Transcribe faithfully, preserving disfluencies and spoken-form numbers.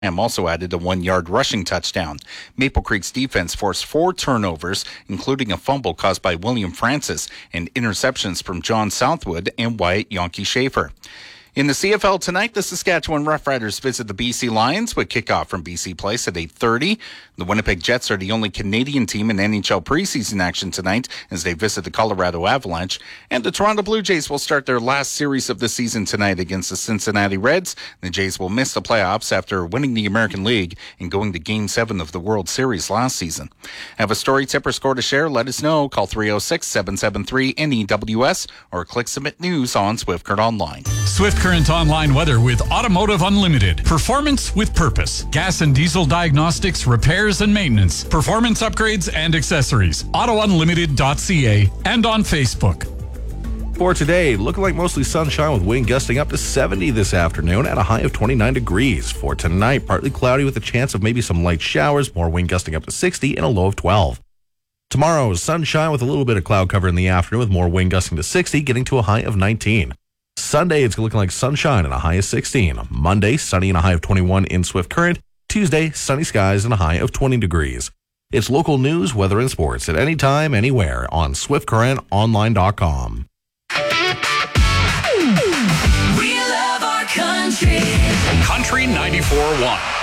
Am also added a one-yard rushing touchdown. Maple Creek's defense forced four turnovers, including a fumble caused by William Francis and interceptions from John Southwood and Wyatt Yonke Schaefer. In the C F L tonight, the Saskatchewan Roughriders visit the B C Lions with kickoff from B C Place at eight thirty. The Winnipeg Jets are the only Canadian team in N H L preseason action tonight as they visit the Colorado Avalanche. And the Toronto Blue Jays will start their last series of the season tonight against the Cincinnati Reds. The Jays will miss the playoffs after winning the American League and going to Game seven of the World Series last season. Have a story, tip, or score to share? Let us know. Call three oh six, seven seven three, N E W S or click Submit News on Swift Current Online. Swift Current Online weather with Automotive Unlimited. Performance with purpose. Gas and diesel diagnostics, repairs and maintenance. Performance upgrades and accessories. auto unlimited dot c a and on Facebook. For today, looking like mostly sunshine with wind gusting up to seventy this afternoon at a high of twenty-nine degrees. For tonight, partly cloudy with a chance of maybe some light showers, more wind gusting up to sixty and a low of twelve. Tomorrow, sunshine with a little bit of cloud cover in the afternoon with more wind gusting to sixty, getting to a high of nineteen. Sunday, it's looking like sunshine and a high of sixteen. Monday, sunny and a high of twenty-one in Swift Current. Tuesday, sunny skies and a high of twenty degrees. It's local news, weather, and sports at any time, anywhere on swift current online dot com. We love our country. Country ninety-four point one.